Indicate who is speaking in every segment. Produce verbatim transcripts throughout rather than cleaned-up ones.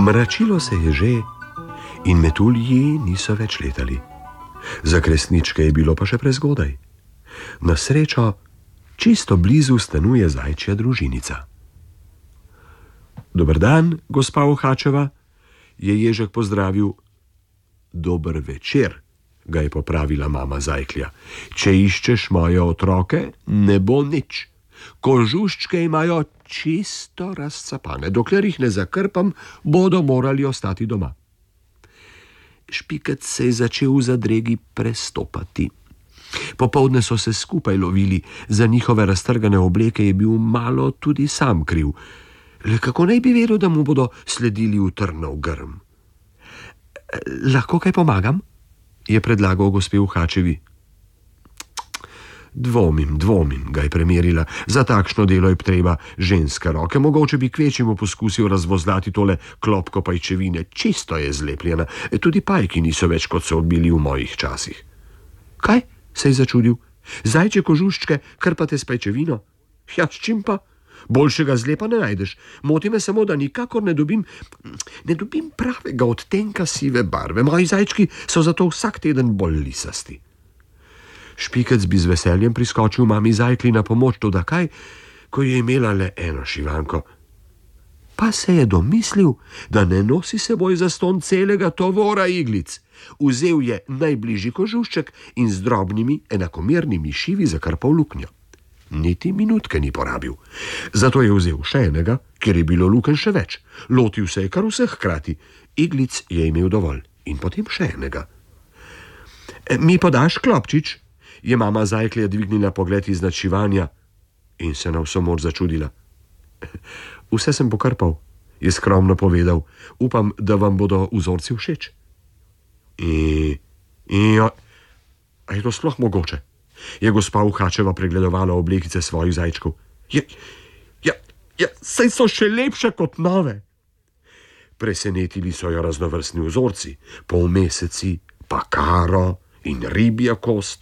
Speaker 1: Mračilo se je že in metulji niso več letali. Za kresničke je bilo pa še prezgodaj. Na srečo čisto blizu stanuje zajčja družinica. Dober dan, gospa Ohačeva, je ježek pozdravil. Dober večer, ga je popravila mama zajklja. Če iščeš moje otroke, ne bo nič. Kožuščke imajo čisto razcapane. Dokler jih ne zakrpam, bodo morali ostati doma. Špikec se je začel v zadregi prestopati. Popoldne so se skupaj lovili, za njihove raztrgane obleke je bil malo tudi sam kriv. Le kako naj bi vedel, da mu bodo sledili v trnov grm? Lahko kaj pomagam? Je predlagal gospe Ohačevi. Dvomim, dvomim, ga je premerila. Za takšno delo je treba ženske roke. Mogoče bi kvečjemu poskusil razvozlati tole klopko pajčevine. Čisto je zlepljena. Tudi pajki niso več, kot so bili v mojih časih. Kaj? Se je začudil. Zajče kožuščke krpate s pajčevino? Ja, s čim pa? Boljšega zlepa ne najdeš. Moti me samo, da nikakor ne dobim, ne dobim pravega odtenka sive barve. Moji zajčki so zato vsak teden bolj lisasti. Špikec bi z veseljem priskočil mami zajkli na pomoč, toda kaj, ko je imela le eno šivanko. Pa se je domislil, da ne nosi seboj zastonj celega tovora iglic. Vzel je najbližji kožušček in z drobnimi, enakomernimi šivi zakrpal luknjo. Niti minutke ni porabil. Zato je vzel še enega, ker je bilo lukenj še več. Lotil se je kar vseh hkrati. Iglic je imel dovolj. In potem še enega. Mi podaš, klopčič? Je mama zajklja dvignila pogled iz načivanja in se na vso moč začudila. Vse sem pokrpal, je skromno povedal. Upam, da vam bodo vzorci všeč. In, in, a je to sploh mogoče? Je gospa Ohačeva pregledovala oblekice svojih zajčkov. Ja, ja, ja, saj so še lepše kot nove. Presenetili so jo raznovrstni vzorci, polmeseci, pa karo in ribja kost.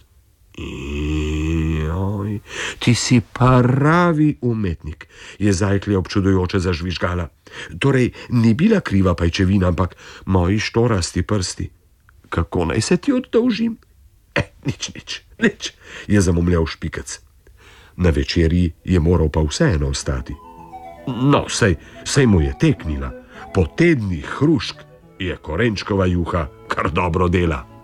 Speaker 1: Oj, ti si pravi umetnik, je zajklja občudujoče zažvižgala. Torej, ni bila kriva pajčevina, ampak moji štorasti prsti. Kako naj se ti oddolžim? Eh, nič, nič, nič, je zamomljal Špikec. Na večerji je moral pa vseeno ostati. No, sej, sej mu je teknila. Po tednih hrušk je korenčkova juha kar dobro dela.